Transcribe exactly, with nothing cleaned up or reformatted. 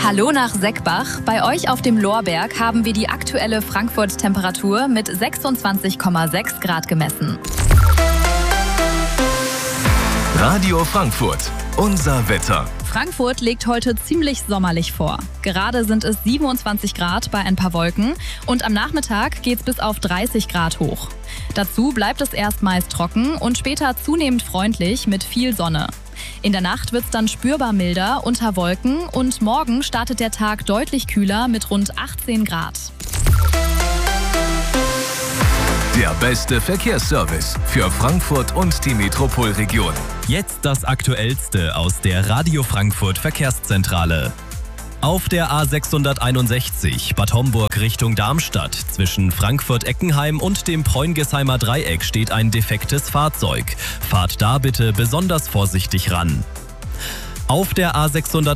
Hallo nach Seckbach. Bei euch auf dem Lorberg haben wir die aktuelle Frankfurt-Temperatur mit sechsundzwanzig Komma sechs Grad gemessen. Radio Frankfurt, unser Wetter. Frankfurt legt heute ziemlich sommerlich vor. Gerade sind es siebenundzwanzig Grad bei ein paar Wolken und am Nachmittag geht's bis auf dreißig Grad hoch. Dazu bleibt es erst meist trocken und später zunehmend freundlich mit viel Sonne. In der Nacht wird's dann spürbar milder unter Wolken und morgen startet der Tag deutlich kühler mit rund achtzehn Grad. Der beste Verkehrsservice für Frankfurt und die Metropolregion. Jetzt das Aktuellste aus der Radio Frankfurt Verkehrszentrale. Auf der A sechshunderteinundsechzig Bad Homburg Richtung Darmstadt zwischen Frankfurt-Eckenheim und dem Preungesheimer Dreieck steht ein defektes Fahrzeug. Fahrt da bitte besonders vorsichtig ran. Auf der A sechshunderteinundsechzig